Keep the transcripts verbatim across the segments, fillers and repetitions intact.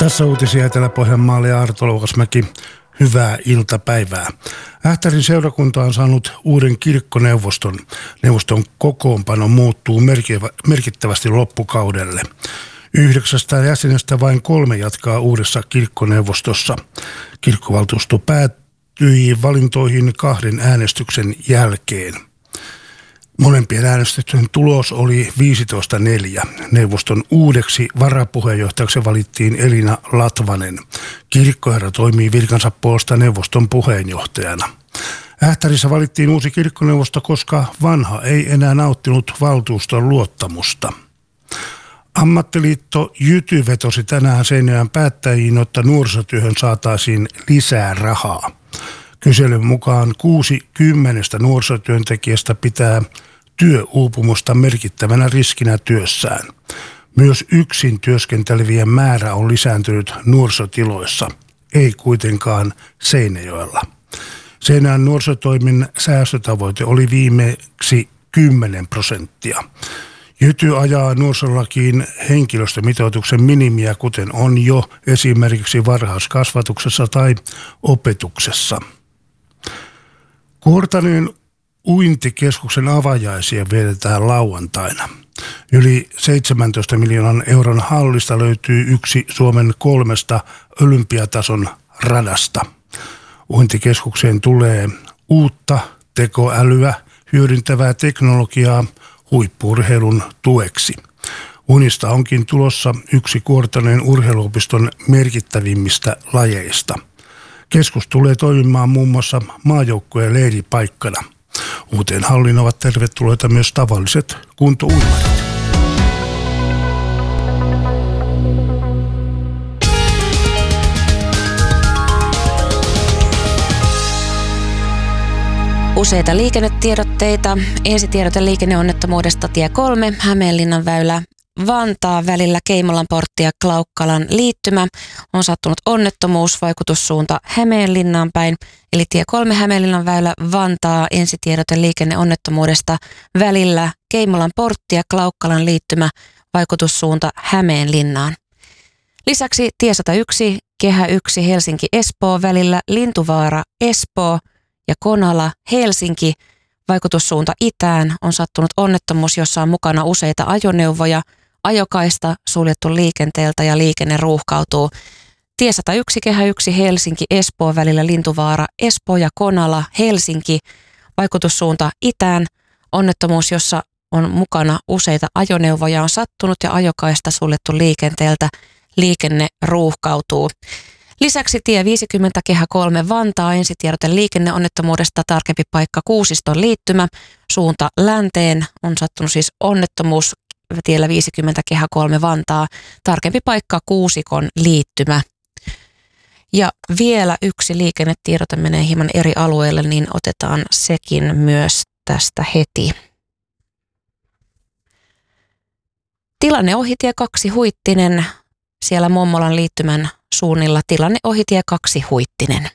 Tässä uutisia Etelä-Pohjanmaalle ja Arto Loukasmäki. Hyvää iltapäivää. Ähtärin seurakunta on saanut uuden kirkkoneuvoston. Neuvoston kokoonpano muuttuu merkittävästi loppukaudelle. Yhdeksästä jäsenestä vain kolme jatkaa uudessa kirkkoneuvostossa. Kirkkovaltuusto päättyi valintoihin kahden äänestyksen jälkeen. Molempien äänestyksen tulos oli viisitoista neljä. Neuvoston uudeksi varapuheenjohtajaksi valittiin Elina Latvanen. Kirkkoherra toimii virkansa puolesta neuvoston puheenjohtajana. Ähtärissä valittiin uusi kirkkoneuvosto, koska vanha ei enää nauttinut valtuuston luottamusta. Ammattiliitto Jyty vetosi tänään Seinäjoen päättäjiin, että nuorisotyöhön saataisiin lisää rahaa. Kyselyn mukaan kuusi kymmenestä nuorisotyöntekijästä pitää työuupumusta merkittävänä riskinä työssään. Myös yksin työskentelevien määrä on lisääntynyt nuorisotiloissa, ei kuitenkaan Seinäjoella. Seinäjoen nuorisotoimen säästötavoite oli viimeksi kymmenen prosenttia. Jyty ajaa nuorisolakiin henkilöstömitoituksen minimiä, kuten on jo esimerkiksi varhaiskasvatuksessa tai opetuksessa. Kuortaneen uintikeskuksen avajaisia vietetään lauantaina. Yli seitsemäntoista miljoonan euron hallista löytyy yksi Suomen kolmesta olympiatason radasta. Uintikeskukseen tulee uutta tekoälyä hyödyntävää teknologiaa huippu-urheilun tueksi. Uinnista onkin tulossa yksi Kuortaneen urheiluopiston merkittävimmistä lajeista. Keskus tulee toimimaan muun muassa maajoukkueen leiripaikkana. Uuteen halliin ovat tervetulleita myös tavalliset kuntouimarit. Useita liikennetiedotteita. Ensitiedote liikenneonnettomuudesta tie kolme, Hämeenlinnan väylä Vantaa välillä Keimolan portti ja Klaukkalan liittymä. On sattunut onnettomuus, vaikutussuunta Hämeenlinnaan päin. Eli tie kolme Hämeenlinnan väylä Vantaa, ensitiedote liikenneonnettomuudesta välillä Keimolan portti ja Klaukkalan liittymä, vaikutussuunta Hämeenlinnaan. Lisäksi tie sata yksi, kehä yksi Helsinki-Espoo välillä Lintuvaara Espoo ja Konala Helsinki, vaikutussuunta itään. On sattunut onnettomuus, jossa on mukana useita ajoneuvoja. Ajokaista suljettu liikenteeltä ja liikenne ruuhkautuu. Tie sata yksi, kehä yksi Helsinki Espoo välillä Lintuvaara Espoo ja Konala Helsinki, vaikutussuunta itään. Onnettomuus, jossa on mukana useita ajoneuvoja, on sattunut ja ajokaista suljettu liikenteeltä. Liikenne ruuhkautuu. Lisäksi tie viisikymmentä, kehä kolme Vantaa, ensitiedote liikenneonnettomuudesta, tarkempi paikka Kuusiston liittymä, suunta länteen. On sattunut siis onnettomuus tiellä viisikymmentä, kehä kolme Vantaa, tarkempi paikka Kuusikon liittymä. Ja vielä yksi liikennetiedote menee hieman eri alueelle, niin otetaan sekin myös tästä heti. Tilanne ohitie kaksi Huittinen, siellä Mommolan liittymän suunnilla tilanne ohitie kaksi Huittinen.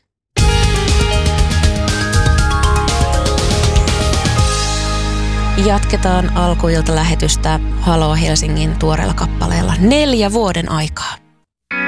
Jatketaan alkuilta lähetystä Haloo Helsingin tuoreella kappaleella Neljä vuoden aikaa.